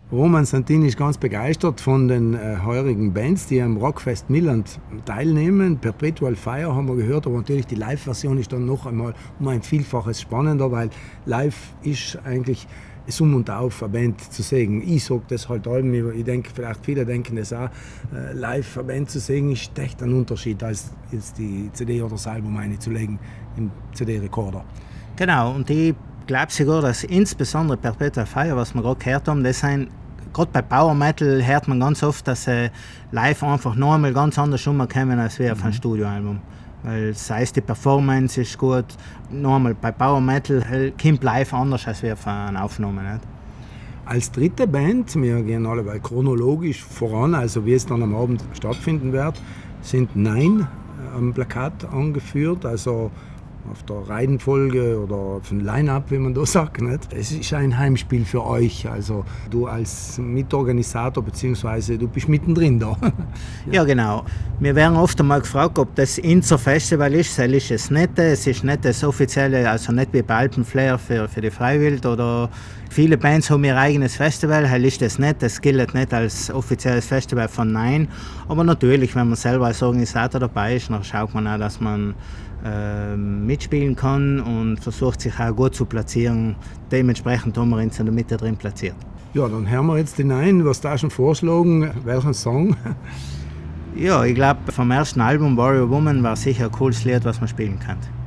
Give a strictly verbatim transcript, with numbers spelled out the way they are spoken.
Roman Santini ist ganz begeistert von den äh, heurigen Bands, die am Rockfest Milland teilnehmen. Perpetual Fire haben wir gehört, aber natürlich die Live-Version ist dann noch einmal um ein Vielfaches spannender, weil live ist eigentlich es um und auf eine Band zu sehen. Ich sage das halt allem, ich denke, vielleicht viele denken das auch, äh, live eine Band zu sehen ist echt ein Unterschied, als jetzt die C D oder das Album einzulegen im C D-Rekorder. Genau, und ich glaube sogar, dass insbesondere Perpetual Fire, was wir gerade gehört haben, das sind, gerade bei Power Metal hört man ganz oft, dass äh, live einfach noch einmal ganz anders umkommen als wir auf einem mhm. Studioalbum. Weil das heißt, die Performance ist gut. Nochmal, bei Power Metal kommt live anders als wir auf einer Aufnahme. Nicht? Als dritte Band, wir gehen alle chronologisch voran, also wie es dann am Abend stattfinden wird, sind Nein am Plakat angeführt. Also auf der Reihenfolge oder auf dem Line-Up, wie man da sagt. Nicht? Es ist ein Heimspiel für euch, also du als Mitorganisator, beziehungsweise du bist mittendrin da. Ja. Ja, genau. Wir werden oft einmal gefragt, ob das unser Festival ist. Das ist es nicht. Es ist nicht das offizielle, also nicht wie bei Alpenflair für, für die Freiwild oder viele Bands haben ihr eigenes Festival. Das ist das nicht. Das gilt nicht als offizielles Festival von Nein. Aber natürlich, wenn man selber als Organisator dabei ist, dann schaut man auch, dass man äh, mitspielen kann und versucht sich auch gut zu platzieren. Dementsprechend haben wir uns in der Mitte drin platziert. Ja, dann hören wir jetzt den Nein. Was da schon vorschlagen? Welchen Song? Ja, ich glaube, vom ersten Album Warrior Woman war sicher ein cooles Lied, was man spielen kann.